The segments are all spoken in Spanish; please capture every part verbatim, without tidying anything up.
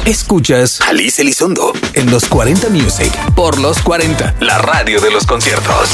Escuchas Alice Elizondo en Los cuarenta Music por Los cuarenta, la radio de los conciertos.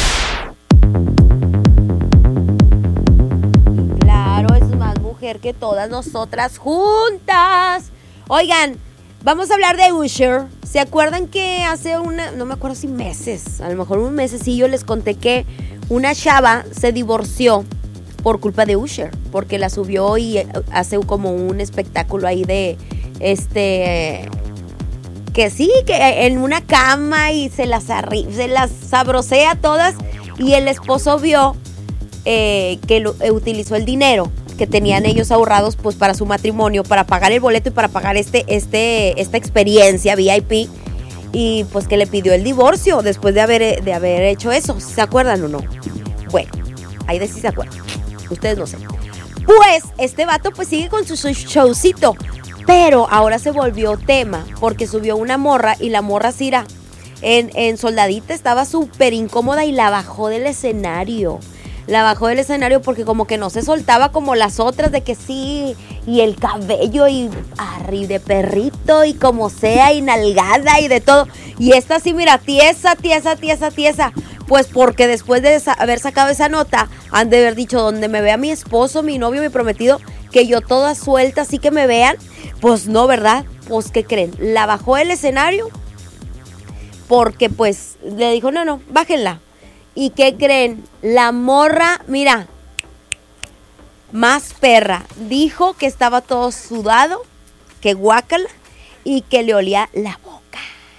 Claro, es más mujer que todas nosotras juntas. Oigan, vamos a hablar de Usher. ¿Se acuerdan que hace una, no me acuerdo si meses, a lo mejor un mesecillo les conté que una chava se divorció por culpa de Usher? Porque la subió y hace como un espectáculo ahí de, este, que sí, que en una cama y se las, arri- se las sabrosea todas. Y el esposo vio eh, que lo, eh, utilizó el dinero que tenían ellos ahorrados pues para su matrimonio, para pagar el boleto y para pagar este, este, esta experiencia V I P, y pues que le pidió el divorcio después de haber, de haber hecho eso. ¿Se acuerdan o no? Bueno, ahí de sí se acuerdan. Ustedes no sé. Pues este vato pues sigue con su showcito, pero ahora se volvió tema porque subió una morra y la morra Cira en, en soldadita estaba súper incómoda y la bajó del escenario. La bajó del escenario porque como que no se soltaba como las otras de que sí, y el cabello y arriba de perrito y como sea, y nalgada y de todo. Y esta sí, mira, tiesa, tiesa, tiesa, tiesa. Pues porque después de haber sacado esa nota, han de haber dicho, donde me vea mi esposo, mi novio, mi prometido, que yo toda suelta, así que me vean. Pues no, ¿verdad? Pues, ¿qué creen? La bajó del escenario porque pues le dijo, no, no, bájenla. ¿Y qué creen? La morra, mira, más perra, dijo que estaba todo sudado, que guácala, y que le olía la boca.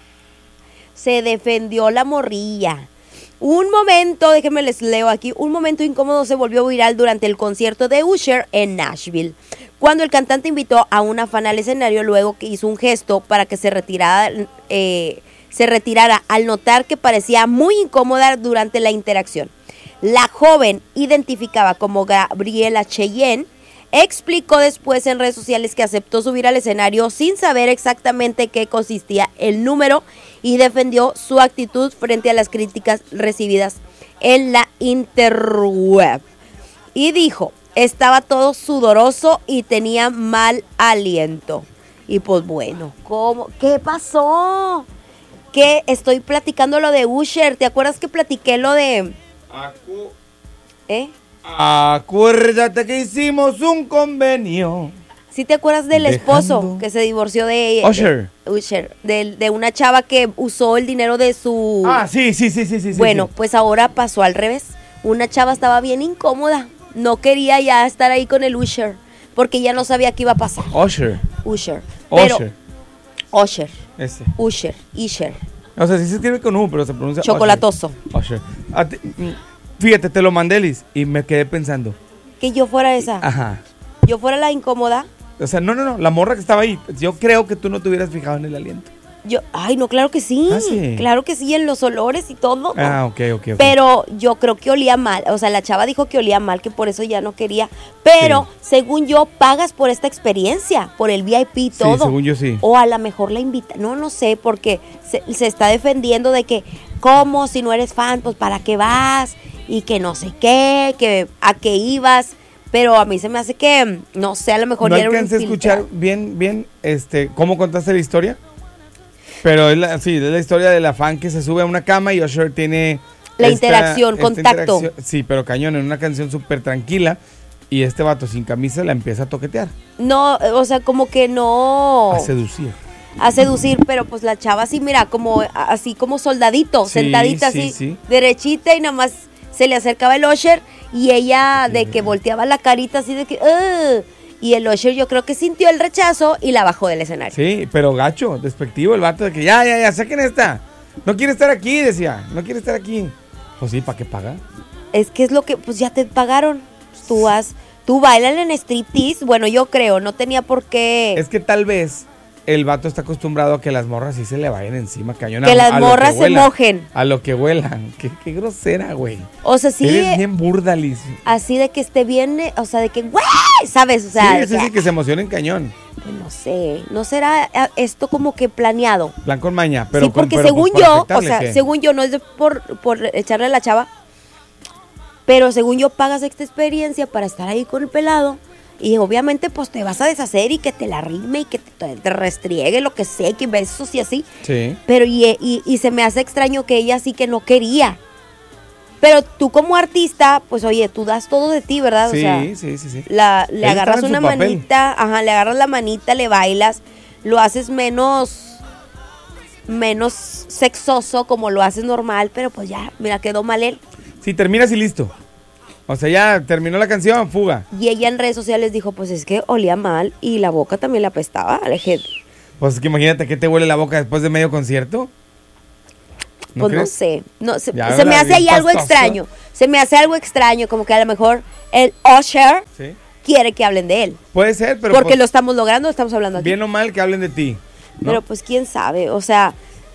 Se defendió la morrilla. Un momento, déjenme les leo aquí, un momento incómodo se volvió viral durante el concierto de Usher en Nashville, cuando el cantante invitó a una fan al escenario luego que hizo un gesto para que se retirara, eh, se retirara al notar que parecía muy incómoda durante la interacción. La joven, identificada como Gabriela Cheyenne, explicó después en redes sociales que aceptó subir al escenario sin saber exactamente qué consistía el número y defendió su actitud frente a las críticas recibidas en la interweb. Y dijo, estaba todo sudoroso y tenía mal aliento. Y pues bueno, ¿cómo? ¿Qué pasó? Que estoy platicando lo de Usher. ¿Te acuerdas que platiqué lo de... Acu... ¿Eh? Acuérdate que hicimos un convenio. ¿Sí te acuerdas del Dejando... esposo que se divorció de... Usher. De, Usher, de, de una chava que usó el dinero de su... Ah, sí, sí, sí, sí, sí. Bueno, sí. pues ahora pasó al revés. Una chava estaba bien incómoda. No quería ya estar ahí con el Usher, porque ya no sabía qué iba a pasar. Usher. Usher. Pero, Usher. Usher. Ese. Usher. Usher. O sea, sí se escribe con U, pero se pronuncia Chocolatoso. Usher. Usher. Fíjate, te lo mandé, Liz, y me quedé pensando. Que yo fuera esa. Ajá. Yo fuera la incómoda. O sea, no, no, no, la morra que estaba ahí. Yo creo que tú no te hubieras fijado en el aliento. Yo, ay, no, claro que sí. Ah, sí. Claro que sí, en los olores y todo. ¿no? Ah, ok, ok, ok. Pero yo creo que olía mal. O sea, la chava dijo que olía mal, que por eso ya no quería. Pero, sí, según yo, pagas por esta experiencia, por el V I P y todo. Sí, según yo sí. O a lo mejor la invita. No, no sé, porque se, se está defendiendo de que, ¿cómo? Si no eres fan, pues ¿para qué vas? Y que no sé qué, que a qué ibas. Pero a mí se me hace que, no sé, a lo mejor no ya era un alcancé a escuchar bien, bien, este, cómo contaste la historia. Pero es la, sí, es la historia de la fan que se sube a una cama y Usher tiene... La esta, interacción, esta contacto. Interacción, sí, pero cañón, en una canción súper tranquila. Y este vato sin camisa la empieza a toquetear. No, o sea, como que no... A seducir. A seducir, pero pues la chava así, mira, como así como soldadito, sí, sentadita sí, así, sí. derechita, y nada más se le acercaba el Usher y ella de que volteaba la carita así de que... Uh, y el Usher yo creo que sintió el rechazo y la bajó del escenario. Sí, pero gacho, despectivo el vato de que ya, ya, ya, saquen esta. No quiere estar aquí, decía, no quiere estar aquí. Pues sí, ¿para qué paga? Es que es lo que, pues ya te pagaron. Tú vas, tú bailan en striptease. Bueno, yo creo, no tenía por qué. Es que tal vez el vato está acostumbrado a que las morras sí se le vayan encima, cañón. Que a, las a morras que se huela, mojen. A lo que huelan. Qué, qué grosera, güey. O sea, sí. Eres bien burda, Liz. Así de que esté bien, o sea, de que, ¡güey! ¿Sabes? O sea, sí, sí, sí, que se emocionen cañón. Pues no sé, ¿no será esto como que planeado? Plan con maña, pero sí, porque con, pero según pues yo, o sea, ¿qué? según yo, no es de por, por echarle a la chava, pero según yo pagas esta experiencia para estar ahí con el pelado Y obviamente pues te vas a deshacer y que te la rime y que te, te restriegue lo que sea, que besos y así. Sí. Pero y, y, y se me hace extraño que ella sí que no quería. Pero tú como artista, pues oye, tú das todo de ti, ¿verdad? Sí, o sea, sí, sí, sí. La, le Ella agarras estaba en una su papel. manita, ajá, le agarras la manita, le bailas, lo haces menos, menos sexoso como lo haces normal, pero pues ya, mira, quedó mal él. Sí, terminas y listo. O sea, ya terminó la canción, fuga. Y ella en redes sociales dijo, pues es que olía mal y la boca también le apestaba. Le dije, Pues es que imagínate que te huele la boca después de medio concierto. ¿No pues no crees? sé, no, se, Ya, se me ¿verdad? hace ahí Bien algo pastoso. extraño. Se me hace algo extraño, como que a lo mejor el Usher Sí. quiere que hablen de él. Puede ser, pero porque pues, lo estamos logrando, estamos hablando aquí. bien o mal que hablen de ti. ¿no? Pero pues quién sabe, o sea,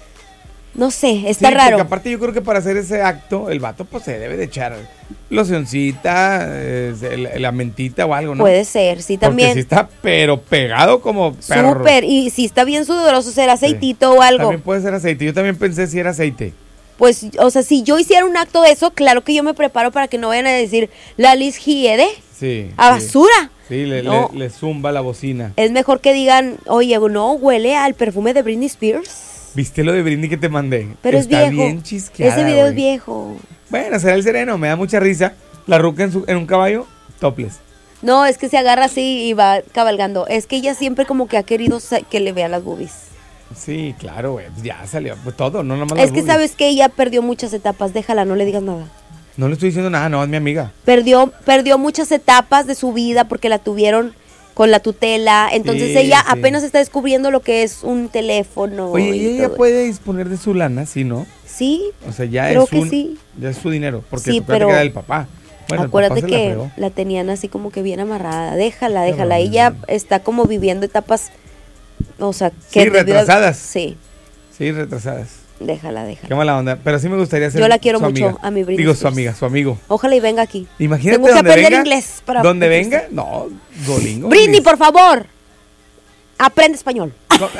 no sé, Sí, está raro. porque aparte yo creo que para hacer ese acto, el vato pues se debe de echar locioncita, eh, la, la mentita o algo, ¿no? Puede ser, sí, Porque también. sí está, pero pegado como perro. Súper, y si está bien sudoroso, será aceitito o algo. También puede ser aceite. Yo también pensé si era aceite. Pues, o sea, si yo hiciera un acto de eso, claro que yo me preparo para que no vayan a decir, la Liz Hiede, Sí. a sí. basura. Sí, le, No. le, le zumba la bocina. Es mejor que digan, oye, no, huele al perfume de Britney Spears. ¿Viste lo de Britney que te mandé? Pero Está es viejo. bien chisqueada, Ese video es güey. viejo. Bueno, será el sereno, me da mucha risa. La ruca en, su, en un caballo, topless. No, es que se agarra así y va cabalgando. Es que ella siempre como que ha querido sa- que le vean las boobies. Sí, claro, güey. Pues ya salió pues todo, no nomás las Es que boobies. sabes que ella perdió muchas etapas. Déjala, no le digas nada. No le estoy diciendo nada, no, es mi amiga. Perdió, perdió muchas etapas de su vida porque la tuvieron con la tutela. Entonces Sí, ella sí. apenas está descubriendo lo que es un teléfono. Oye, y y ella todo. puede disponer de su lana, ¿sí, no? Sí, O sea, ya Creo es que un, sí. ya es su dinero, porque Sí, acuérdate pero que era del papá. Bueno, el acuérdate papá se la que fregó. la, tenían así como que bien amarrada. Déjala, Qué déjala. horror. Ella está como viviendo etapas, o sea, Sí, que debió- retrasadas. Sí, Sí, retrasadas. déjala, Qué déjala. mala onda. Pero sí me gustaría ser Yo la quiero su mucho, amiga. a mi Britney Digo, su Spears. amiga, su amigo. Ojalá y venga aquí. Imagínate Tengo que donde aprender venga, inglés para donde entrevistar. venga, no, Golingo. Britney, Liz. por favor, aprende español.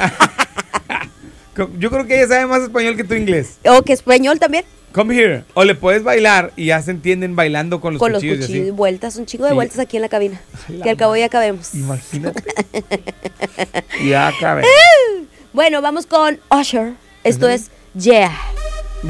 Yo creo que ella sabe más español que tú inglés. O que español también, Come here. O le puedes bailar y ya se entienden bailando con los con los cuchillos y cuchillos y así. vueltas, un chingo de Sí. vueltas aquí en la cabina. La Que al cabo ya cabemos. Imagínate. ya acabé. Bueno, vamos con Usher. Esto Ujú. es Yeah.